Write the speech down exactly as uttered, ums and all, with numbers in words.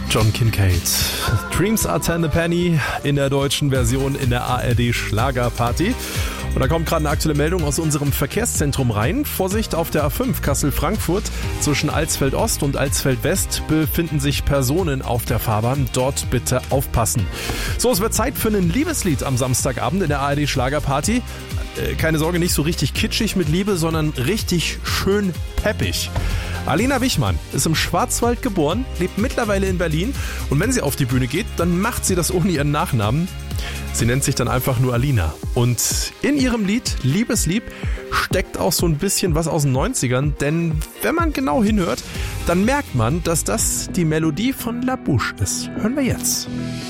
John Kincaid. Dreams are ten a penny in der deutschen Version in der A R D Schlagerparty. Und da kommt gerade eine aktuelle Meldung aus unserem Verkehrszentrum rein. Vorsicht, auf der A fünf Kassel-Frankfurt zwischen Alsfeld-Ost und Alsfeld-West befinden sich Personen auf der Fahrbahn. Dort bitte aufpassen. So, es wird Zeit für ein Liebeslied am Samstagabend in der A R D Schlagerparty. Äh, keine Sorge, nicht so richtig kitschig mit Liebe, sondern richtig schön peppig. Alena Wichmann ist im Schwarzwald geboren, lebt mittlerweile in Berlin und wenn sie auf die Bühne geht, dann macht sie das ohne ihren Nachnamen. Sie nennt sich dann einfach nur Alina. Und in ihrem Lied Liebeslieb steckt auch so ein bisschen was aus den neunzigern, denn wenn man genau hinhört, dann merkt man, dass das die Melodie von La Bouche ist. Hören wir jetzt.